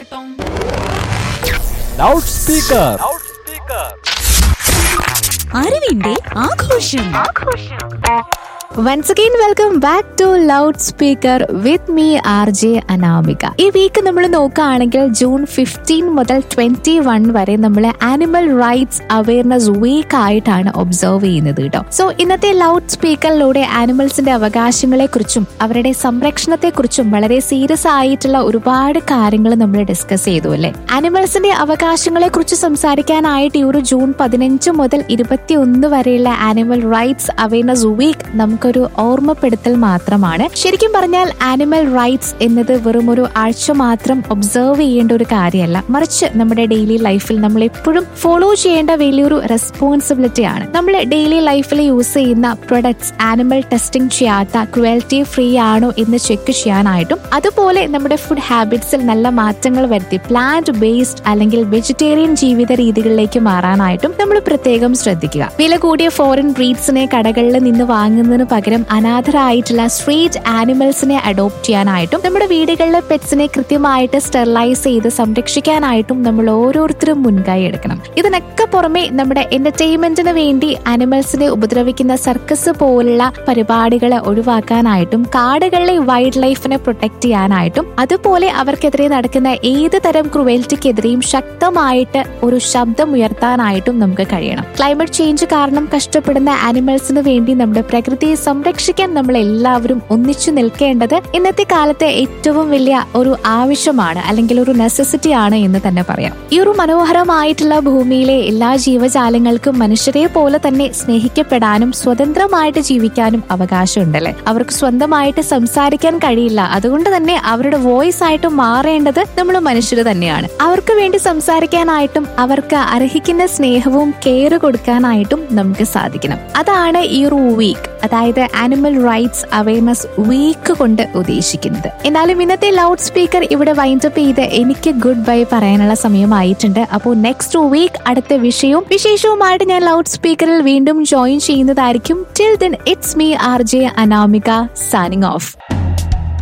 Loud speaker. അറിവിന്റെ ആഘോഷം. Once again, welcome back to Loudspeaker with me, RJ Anamika. ഈ week നമ്മൾ നോക്കുകയാണെങ്കിൽ ജൂൺ 15 മുതൽ 21 വരെ നമ്മൾ ആനിമൽ റൈറ്റ്സ് അവയർനെസ് വീക്ക് ആയിട്ടാണ് ഒബ്സർവ് ചെയ്യുന്നത് കേട്ടോ. സോ ഇന്നത്തെ ലൗഡ് സ്പീക്കറിലൂടെ ആനിമൽസിന്റെ അവകാശങ്ങളെ കുറിച്ചും അവരുടെ സംരക്ഷണത്തെ കുറിച്ചും വളരെ സീരിയസ് ആയിട്ടുള്ള ഒരുപാട് കാര്യങ്ങൾ നമ്മൾ ഡിസ്കസ് ചെയ്തു അല്ലെ. ആനിമൽസിന്റെ അവകാശങ്ങളെ കുറിച്ച് സംസാരിക്കാനായിട്ട് ഈ ഒരു ജൂൺ 15 മുതൽ 21 വരെയുള്ള ആനിമൽ റൈറ്റ്സ് അവയർനെസ് വീക്ക് നമുക്കൊരു ഓർമ്മപ്പെടുത്തൽ മാത്രമാണ്. ശരിക്കും പറഞ്ഞാൽ ആനിമൽ റൈറ്റ്സ് എന്നത് വെറും ഒരു ആഴ്ച മാത്രം ഒബ്സർവ് ചെയ്യേണ്ട ഒരു കാര്യമല്ല, മറിച്ച് നമ്മുടെ ഡെയിലി ലൈഫിൽ നമ്മൾ എപ്പോഴും ഫോളോ ചെയ്യേണ്ട വലിയൊരു റെസ്പോൺസിബിലിറ്റി ആണ്. നമ്മൾ ഡെയിലി ലൈഫിൽ യൂസ് ചെയ്യുന്ന പ്രൊഡക്ട്സ് ആനിമൽ ടെസ്റ്റിംഗ് ചെയ്യാത്ത, ക്രുവൽറ്റി ഫ്രീ ആണോ എന്ന് ചെക്ക് ചെയ്യാനായിട്ടും, അതുപോലെ നമ്മുടെ ഫുഡ് ഹാബിറ്റ്സിൽ നല്ല മാറ്റങ്ങൾ വരുത്തി പ്ലാന്റ് ബേസ്ഡ് അല്ലെങ്കിൽ വെജിറ്റേറിയൻ ജീവിത രീതികളിലേക്ക് മാറാനായിട്ടും നമ്മൾ പ്രത്യേകം ശ്രദ്ധിക്കുക. വില കൂടിയ ഫോറിൻ ബ്രീഡ്സിനെ കടകളിൽ നിന്ന് വാങ്ങുന്നതിന് പകരം അനാഥരായിട്ടുള്ള സ്ട്രീറ്റ് ആനിമൽസിനെ അഡോപ്റ്റ് ചെയ്യാനായിട്ടും, നമ്മുടെ വീടുകളിലെ പെറ്റ്സിനെ കൃത്യമായിട്ട് സ്റ്റെറിലൈസ് ചെയ്ത് സംരക്ഷിക്കാനായിട്ടും നമ്മൾ ഓരോരുത്തരും മുൻകൈ എടുക്കണം. ഇതിനൊക്കെ പുറമെ നമ്മുടെ എന്റർടൈൻമെന്റിന് വേണ്ടി ആനിമൽസിനെ ഉപദ്രവിക്കുന്ന സർക്കസ് പോലുള്ള പരിപാടികളെ ഒഴിവാക്കാനായിട്ടും, കാടുകളിലെ വൈൽഡ് ലൈഫിനെ പ്രൊട്ടക്ട് ചെയ്യാനായിട്ടും, അതുപോലെ അവർക്കെതിരെ നടക്കുന്ന ഏത് തരം ക്രുവൽറ്റിക്കെതിരെയും ശക്തമായിട്ട് ഒരു ശബ്ദം ഉയർത്താനായിട്ടും നമുക്ക് കഴിയണം. ക്ലൈമറ്റ് ചേഞ്ച് കാരണം കഷ്ടപ്പെടുന്ന ആനിമൽസിന് വേണ്ടി നമ്മുടെ പ്രകൃതിയെ സംരക്ഷിക്കാൻ നമ്മൾ എല്ലാവരും ഒന്നിച്ചു നിൽക്കേണ്ടത് ഇന്നത്തെ കാലത്തെ ഏറ്റവും വലിയ ഒരു ആവശ്യമാണ്, അല്ലെങ്കിൽ ഒരു നെസസിറ്റി ആണ് എന്ന് തന്നെ പറയാം. ഈ ഒരു മനോഹരമായിട്ടുള്ള ഭൂമിയിലെ എല്ലാ ജീവജാലങ്ങൾക്കും മനുഷ്യരെ പോലെ തന്നെ സ്നേഹിക്കപ്പെടാനും സ്വതന്ത്രമായിട്ട് ജീവിക്കാനും അവകാശമുണ്ടല്ലേ. അവർക്ക് സ്വന്തമായിട്ട് സംസാരിക്കാൻ കഴിയില്ല, അതുകൊണ്ട് തന്നെ അവരുടെ വോയിസ് ആയിട്ട് മാറേണ്ടത് നമ്മൾ മനുഷ്യർ തന്നെയാണ്. അവർക്ക് വേണ്ടി സംസാരിക്കാനായിട്ടും അവർക്ക് അർഹിക്കുന്ന സ്നേഹവും കെയർ കൊടുക്കാനായിട്ടും നമുക്ക് സാധിക്കണം. അതാണ് ഈ ഒരു വീക്ക്, അതായത് ആനിമൽ റൈറ്റ്സ് അവയർനെസ് വീക്ക് കൊണ്ട് ഉദ്ദേശിക്കുന്നത്. എന്നാലും ഇന്നത്തെ ലൗഡ് സ്പീക്കർ ഇവിടെ വൈൻഡപ്പ് ചെയ്ത് എനിക്ക് ഗുഡ് ബൈ പറയാനുള്ള സമയമായിട്ടുണ്ട്. അപ്പോൾ നെക്സ്റ്റ് വീക്ക് അടുത്ത വിശേഷവുമായിട്ട് ഞാൻ ലൗഡ് സ്പീക്കറിൽ വീണ്ടും ജോയിൻ ചെയ്യുന്നതായിരിക്കും. Till then it's me RJ Anamika signing off.